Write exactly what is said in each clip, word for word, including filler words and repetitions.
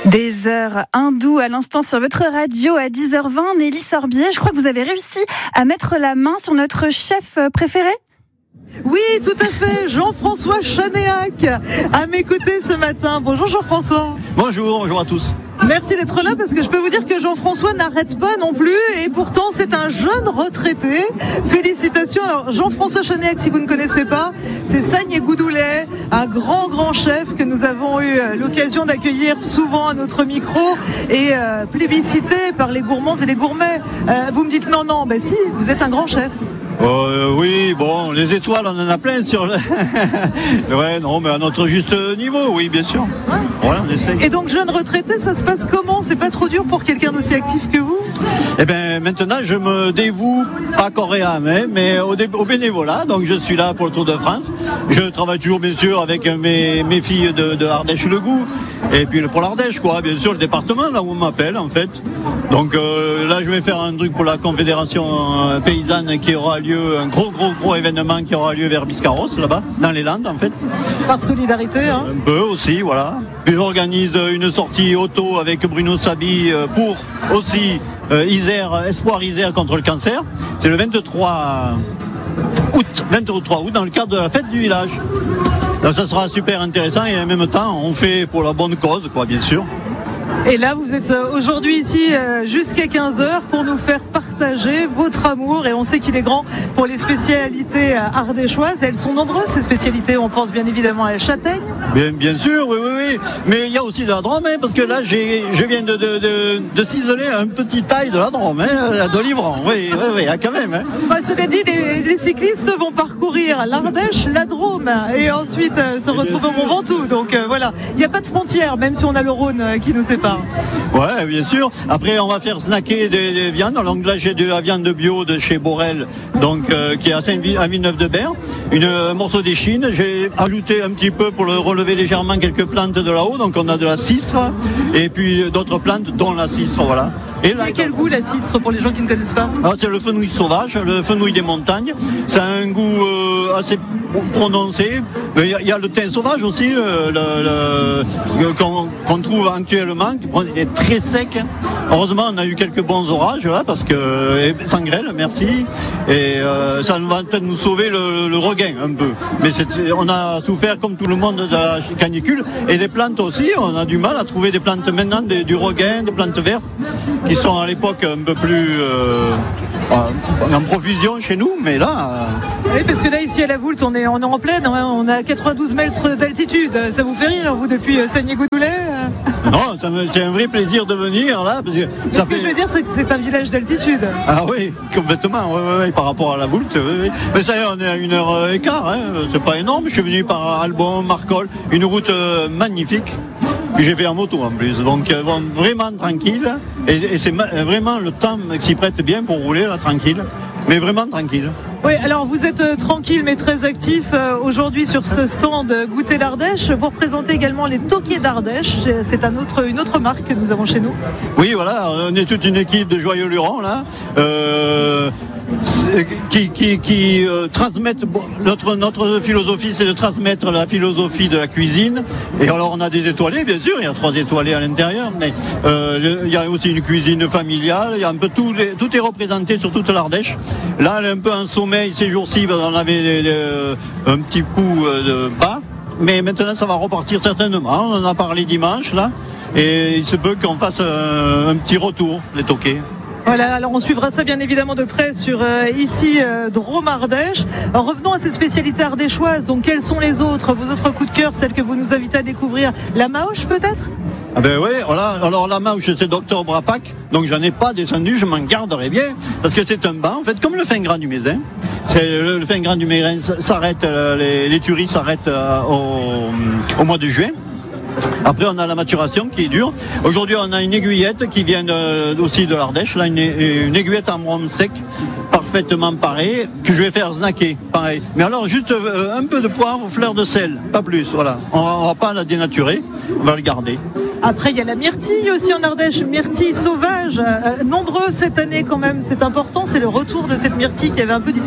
Des heures hindoues à l'instant sur votre radio à dix heures vingt. Nelly Sorbier, je crois que vous avez réussi à mettre la main sur notre chef préféré. Oui, tout à fait, Jean-François Chanéac à mes côtés ce matin. Bonjour Jean-François. Bonjour, bonjour à tous. Merci d'être là parce que je peux vous dire que Jean-François n'arrête pas non plus et pourtant c'est un jeune retraité. Félicitations. Alors Jean-François Chanéac, si vous ne connaissez pas, c'est Sagné Goudoulet, un grand grand chef que nous avons eu l'occasion d'accueillir souvent à notre micro et euh, plébiscité par les gourmands et les gourmets. Euh, vous me dites non, non, ben si, vous êtes un grand chef. Euh, oui, bon, les étoiles, on en a plein sur le... ouais, non, mais à notre juste niveau, oui, bien sûr. Ouais. Voilà, on essaye. Et donc, jeune retraité, ça se passe comment ? C'est pas trop dur pour quelqu'un d'aussi actif que vous ? Eh bien, maintenant, je me dévoue, pas corps et âme, hein, mais au, dé- au bénévolat. Donc, je suis là pour le Tour de France. Je travaille toujours, bien sûr, avec mes, mes filles de, de Ardèche-le-Goût. Et puis, pour l'Ardèche, quoi, bien sûr, le département, là où on m'appelle, en fait. Donc, euh, là, je vais faire un truc pour la Confédération euh, paysanne qui aura lieu, un gros, gros, gros événement qui aura lieu vers Biscarrosse, là-bas, dans les Landes, en fait. Par solidarité, hein ? Un peu aussi, voilà. Puis, j'organise une sortie auto avec Bruno Sabi euh, pour aussi euh, Isère, Espoir Isère contre le cancer. C'est le vingt-trois août, vingt-trois août, dans le cadre de la fête du village. Donc, ça sera super intéressant et en même temps, on fait pour la bonne cause, quoi, bien sûr. Et là, vous êtes aujourd'hui ici jusqu'à quinze heures pour nous faire partager votre amour. Et on sait qu'il est grand pour les spécialités ardéchoises. Elles sont nombreuses, ces spécialités. On pense bien évidemment à la châtaigne. Bien, bien sûr, oui, oui, oui. Mais il y a aussi de la Drôme, hein, parce que là, j'ai, je viens de, de, de, de ciseler un petit taille de la Drôme, hein, de Livron. Oui, oui, oui, quand même. Hein. Bah, cela dit, les, les cyclistes vont parcourir l'Ardèche, la Drôme, et ensuite euh, se retrouver au Mont Ventoux. Donc euh, voilà, il n'y a pas de frontière, même si on a le Rhône euh, qui nous sépare. Ouais, bien sûr. Après, on va faire snacker des, des viandes. Donc là, j'ai de la viande bio de chez Borel, donc euh, qui est à, Saint- à Villeneuve-de-Berre. Une un morceau d'échine. J'ai ajouté un petit peu pour le relever légèrement quelques plantes de là-haut. Donc on a de la cistre et puis d'autres plantes, dont la cistre. Voilà. Et là, quel goût la cistre pour les gens qui ne connaissent pas ? Ah, c'est le fenouil sauvage, le fenouil des montagnes. Ça a un goût euh, assez prononcé. Il y, y a le thym sauvage aussi, le, le, le, qu'on, qu'on trouve actuellement, qui est très sec. Heureusement, on a eu quelques bons orages là, parce que sans grêle, merci. Et euh, ça va peut-être nous sauver le, le regain un peu. Mais c'est, on a souffert comme tout le monde de la canicule. Et les plantes aussi, on a du mal à trouver des plantes maintenant, des, du regain, des plantes vertes, qui sont à l'époque un peu plus euh, en profusion chez nous, mais là... Euh... Oui, parce que là, ici à la Voulte, on est, on est en pleine, hein, on a quatre-vingt-douze mètres d'altitude. Ça vous fait rire, vous, depuis Sagné Goudoulet ? Non, ça me, c'est un vrai plaisir de venir, là. Parce que ça fait... ce que je veux dire, c'est que c'est un village d'altitude. Ah oui, complètement, oui, oui, oui, par rapport à la Voulte. Oui, oui. Mais ça y est, on est à une heure et quart, hein, c'est pas énorme. Je suis venu par Albon, Marcol, une route euh, magnifique. J'ai fait en moto en plus, donc euh, bon, vraiment tranquille. Et, et c'est ma- vraiment le temps qui s'y prête bien pour rouler, là, tranquille. Mais vraiment tranquille. Oui, alors vous êtes euh, tranquille mais très actif euh, aujourd'hui sur ce stand euh, Goûter l'Ardèche. Vous représentez également les Toquiers d'Ardèche. C'est un autre, une autre marque que nous avons chez nous. Oui, voilà, on est toute une équipe de joyeux lurons là. Euh, qui, qui, qui euh, transmettent notre, notre philosophie, c'est de transmettre la philosophie de la cuisine. Et alors on a des étoilés, bien sûr, il y a trois étoilés à l'intérieur, mais euh, il y a aussi une cuisine familiale, il y a un peu tout, tout est représenté sur toute l'Ardèche. Là, elle est un peu en sommeil ces jours-ci, on avait des, des, un petit coup de bas, mais maintenant ça va repartir certainement. On en a parlé dimanche là, et il se peut qu'on fasse un, un petit retour, les toquets. Voilà, alors on suivra ça bien évidemment de près sur euh, ici euh, Drôme-Ardèche. Alors, revenons à ces spécialités ardéchoises. Donc quelles sont les autres, vos autres coups de cœur, celles que vous nous invitez à découvrir ? La maoche peut-être ? Ah ben oui, voilà. Alors la maoche c'est docteur Brapac, donc j'en ai pas descendu, je m'en garderai bien, parce que c'est un banc, en fait, comme le fin gras du Mézin. C'est le, le fin gras du Mézin s'arrête, euh, les, les tueries s'arrêtent euh, au, au mois de juin. Après, on a la maturation qui est dure. Aujourd'hui, on a une aiguillette qui vient de, aussi de l'Ardèche. Là, une, une aiguillette en rhum sec, parfaitement pareil, que je vais faire snacker, pareil. Mais alors, juste euh, un peu de poivre, fleur de sel, pas plus, voilà. On ne va pas la dénaturer, on va le garder. Après, il y a la myrtille aussi en Ardèche, myrtille sauvage. Euh, nombreux cette année quand même, c'est important, c'est le retour de cette myrtille qui avait un peu disparu.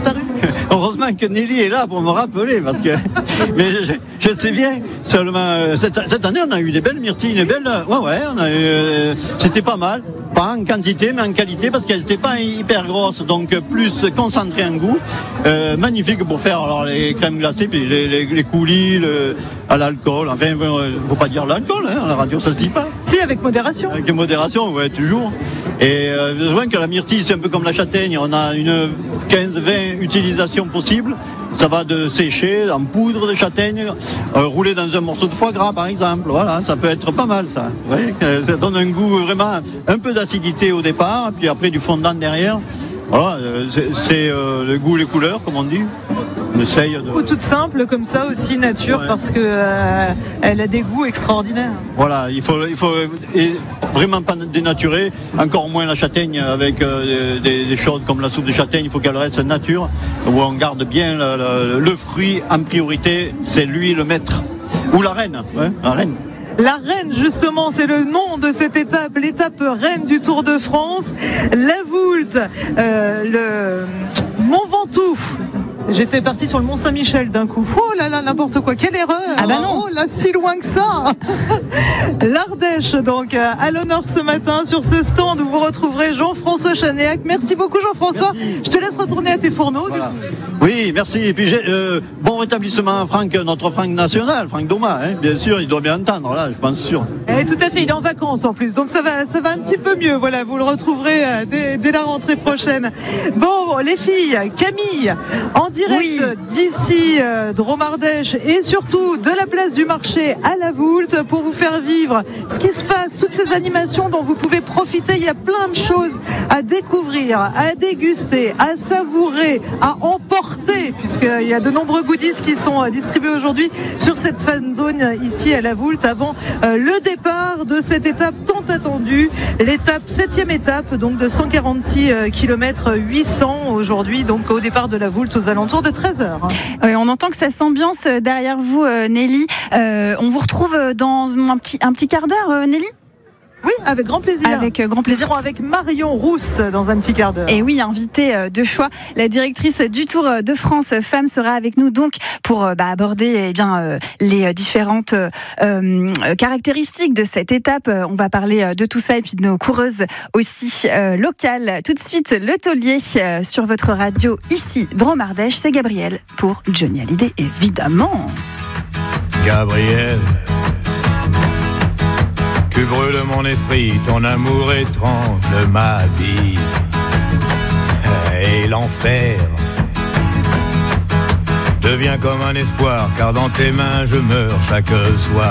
Heureusement que Nelly est là pour me rappeler, parce que mais je, je sais bien. Seulement cette, cette année, on a eu des belles myrtilles, des belles. Ouais, ouais, on a eu, euh, c'était pas mal. Pas en quantité, mais en qualité, parce qu'elles n'étaient pas hyper grosses, donc plus concentrées en goût. Euh, magnifique pour faire alors les crèmes glacées, puis les, les, les coulis, le, à l'alcool. Enfin, il ne faut pas dire l'alcool, hein, à la radio, ça se dit pas. Si, avec modération. Avec modération, ouais, toujours. Et euh, je vois que la myrtille, c'est un peu comme la châtaigne. On a une quinze vingt utilisations possibles. Ça va de sécher en poudre de châtaigne, euh, rouler dans un morceau de foie gras par exemple. Voilà, ça peut être pas mal ça. Vous voyez, ça donne un goût vraiment, un peu d'acidité au départ, puis après du fondant derrière. Voilà, c'est, c'est euh, le goût, les couleurs, comme on dit. On essaye de... Ou toute simple comme ça aussi, nature, ouais. Parce que euh, elle a des goûts extraordinaires. Voilà, il faut, il faut vraiment pas dénaturer, encore moins la châtaigne avec euh, des, des choses comme la soupe de châtaigne. Il faut qu'elle reste nature, où on garde bien le, le, le fruit en priorité. C'est lui le maître ou la reine, ouais, la reine. La Reine, justement, c'est le nom de cette étape, l'étape reine du Tour de France. La Voulte, euh, le Mont Ventoux. J'étais parti sur le Mont Saint-Michel d'un coup. Oh là là, n'importe quoi, quelle erreur. Ah bah non. Oh là, si loin que ça. L'Ardèche, donc, à l'honneur ce matin sur ce stand où vous retrouverez Jean-François Chanéac. Merci beaucoup, Jean-François. Merci. Je te laisse retourner à tes fourneaux. Voilà. Oui, merci. Et puis, j'ai, euh, bon rétablissement à Franck, notre Franck national, Franck Domas, hein. Bien sûr, il doit bien entendre, là, je pense sûr. Et tout à fait, il est en vacances en plus, donc ça va, ça va un petit peu mieux. Voilà, vous le retrouverez dès, dès la rentrée prochaine. Bon, les filles, Camille, en direct oui. d'ici euh, Drôme-Ardèche et surtout de la place du marché à la Voulte pour vous faire vivre ce qui se passe, toutes ces animations dont vous pouvez profiter. Il y a plein de choses à découvrir, à déguster, à savourer, à emporter, puisqu'il y a de nombreux goodies qui sont distribués aujourd'hui sur cette fan zone ici à la Voulte avant euh, le départ de cette étape tant attendue, l'étape, septième étape, donc de cent quarante-six kilomètres huit cents aujourd'hui, donc au départ de la Voulte aux alentours de treize heures. Oui, on entend que ça s'ambiance derrière vous, Nelly. Euh, on vous retrouve dans un petit, un petit quart d'heure, Nelly ? Oui, avec grand plaisir. Avec grand plaisir. Nous irons avec Marion Rousse dans un petit quart d'heure. Et oui, invitée de choix, la directrice du Tour de France Femmes sera avec nous donc pour bah, aborder eh bien les différentes euh, caractéristiques de cette étape. On va parler de tout ça et puis de nos coureuses aussi euh, locales. Tout de suite, le taulier euh, sur votre radio ici, Drôme-Ardèche. C'est Gabriel pour Johnny Hallyday, évidemment. Gabriel, tu brûles mon esprit, ton amour étrange ma vie. Et l'enfer devient comme un espoir, car dans tes mains je meurs chaque soir.